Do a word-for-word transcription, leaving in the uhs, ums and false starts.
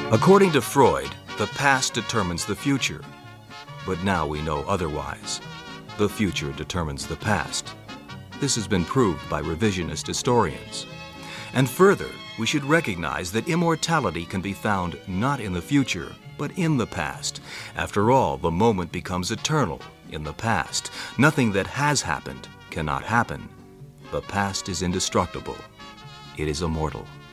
According to Freud, the past determines the future. But now we know otherwise. The future determines the past. This has been proved by revisionist historians. And further, we should recognize that immortality can be found not in the future, but in the past. After all, the moment becomes eternal in the past. Nothing that has happened cannot happen. The past is indestructible. It is immortal.